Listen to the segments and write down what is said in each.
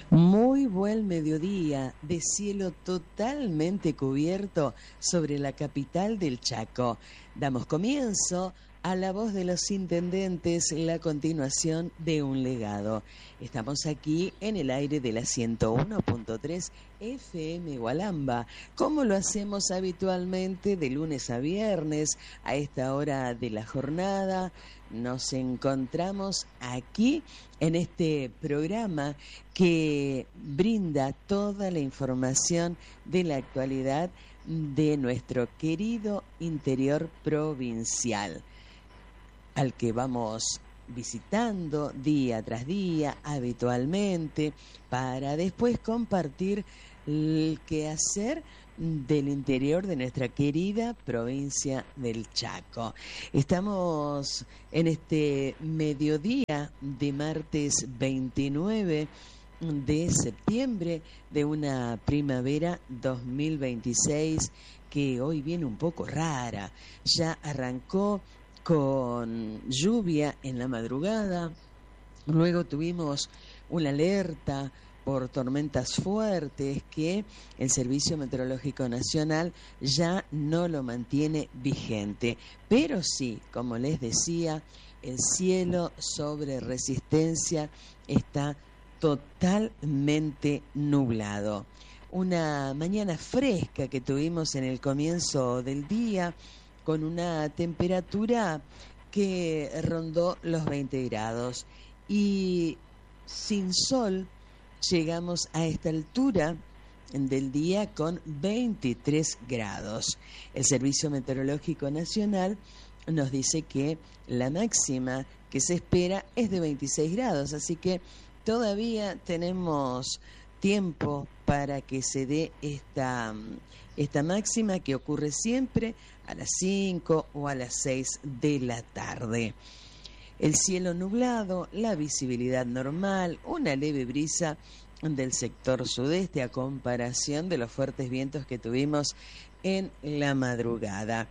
Muy buen mediodía, de cielo totalmente cubierto sobre la capital del Chaco. Damos comienzo a La Voz de los Intendentes, la continuación de un legado. Estamos aquí en el aire de la 101.3 FM Gualamba, como lo hacemos habitualmente de lunes a viernes a esta hora de la jornada. Nos encontramos aquí en este programa que brinda toda la información de la actualidad de nuestro querido interior provincial, al que vamos visitando día tras día habitualmente para después compartir el quehacer del interior de nuestra querida provincia del Chaco. Estamos en este mediodía de martes 29 de septiembre de una primavera 2026 que hoy viene un poco rara. Ya arrancó con lluvia en la madrugada, luego tuvimos una alerta por tormentas fuertes que el Servicio Meteorológico Nacional ya no lo mantiene vigente. Pero sí, como les decía, el cielo sobre Resistencia está totalmente nublado. Una mañana fresca que tuvimos en el comienzo del día, con una temperatura que rondó los 20 grados. Y sin sol llegamos a esta altura del día con 23 grados. El Servicio Meteorológico Nacional nos dice que la máxima que se espera es de 26 grados, así que todavía tenemos tiempo para que se dé esta máxima que ocurre siempre a las 5 o a las 6 de la tarde. El cielo nublado, la visibilidad normal, una leve brisa del sector sudeste a comparación de los fuertes vientos que tuvimos en la madrugada.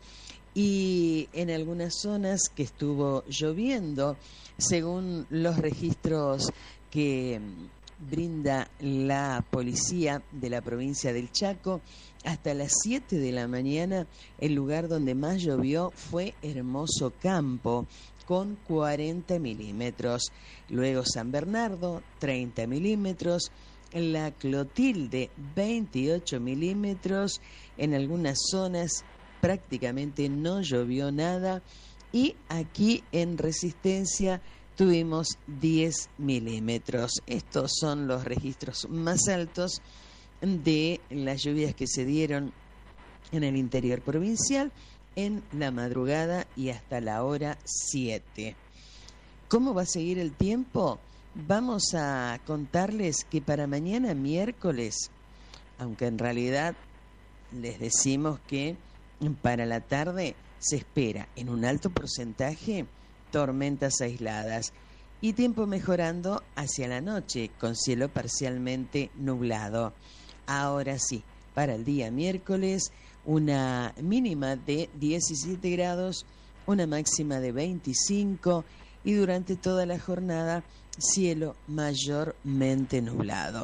Y en algunas zonas que estuvo lloviendo, según los registros que brinda la policía de la provincia del Chaco, hasta las 7 de la mañana el lugar donde más llovió fue Hermoso Campo, con 40 milímetros. Luego San Bernardo, 30 milímetros. La Clotilde, 28 milímetros. En algunas zonas prácticamente no llovió nada. Y aquí en Resistencia tuvimos 10 milímetros. Estos son los registros más altos de las lluvias que se dieron en el interior provincial en la madrugada y hasta la hora 7. ¿Cómo va a seguir el tiempo? Vamos a contarles que para mañana miércoles, aunque en realidad les decimos que para la tarde se espera en un alto porcentaje tormentas aisladas y tiempo mejorando hacia la noche con cielo parcialmente nublado. Ahora sí, para el día miércoles, una mínima de 17 grados, una máxima de 25 y durante toda la jornada cielo mayormente nublado.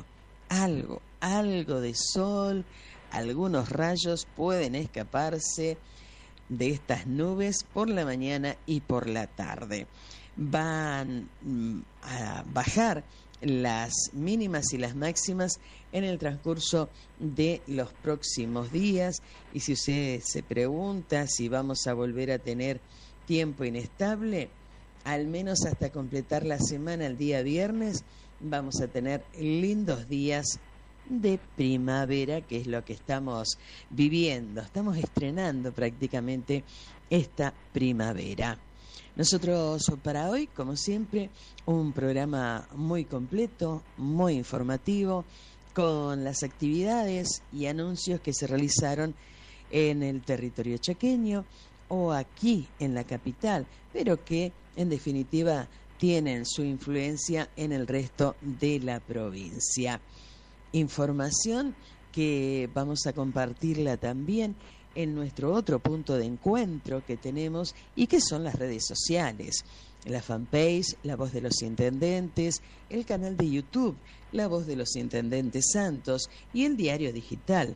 Algo de sol, algunos rayos pueden escaparse de estas nubes por la mañana y por la tarde. Van a bajar las mínimas y las máximas en el transcurso de los próximos días, y si usted se pregunta si vamos a volver a tener tiempo inestable, al menos hasta completar la semana el día viernes vamos a tener lindos días de primavera, que es lo que estamos viviendo. Estamos estrenando prácticamente esta primavera. Nosotros para hoy, como siempre, un programa muy completo, muy informativo, con las actividades y anuncios que se realizaron en el territorio chaqueño o aquí en la capital, pero que en definitiva tienen su influencia en el resto de la provincia. Información que vamos a compartirla también en nuestro otro punto de encuentro que tenemos y que son las redes sociales. la fanpage La Voz de los Intendentes, el canal de YouTube La Voz de los Intendentes Santos y el diario digital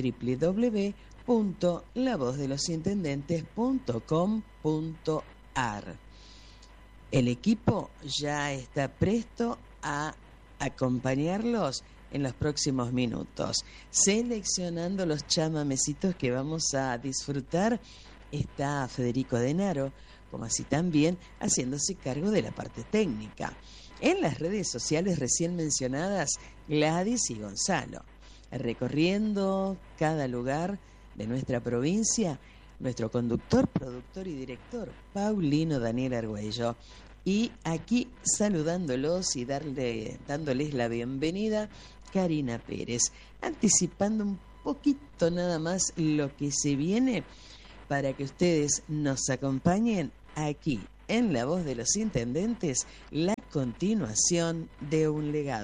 www.lavozdelosintendentes.com.ar. El equipo ya está presto a acompañarlos en los próximos minutos, seleccionando los chamamecitos que vamos a disfrutar. Está Federico Denaro, como así también haciéndose cargo de la parte técnica. En las redes sociales recién mencionadas, Gladys y Gonzalo, recorriendo cada lugar de nuestra provincia, nuestro conductor, productor y director, Paulino Daniel Argüello. Y aquí saludándolos y dándoles la bienvenida, Karina Pérez, anticipando un poquito nada más lo que se viene para que ustedes nos acompañen aquí en La Voz de los Intendentes, la continuación de un legado.